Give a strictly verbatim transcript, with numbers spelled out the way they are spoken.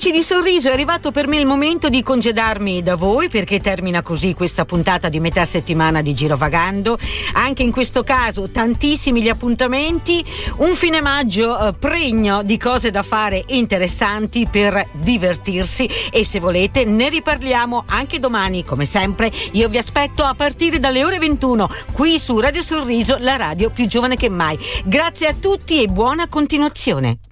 Amici di Sorriso, è arrivato per me il momento di congedarmi da voi, perché termina così questa puntata di metà settimana di Girovagando. Anche in questo caso tantissimi gli appuntamenti, un fine maggio eh, pregno di cose da fare interessanti per divertirsi, e se volete ne riparliamo anche domani. Come sempre io vi aspetto a partire dalle ore ventuno qui su Radio Sorriso, la radio più giovane che mai. Grazie a tutti e buona continuazione.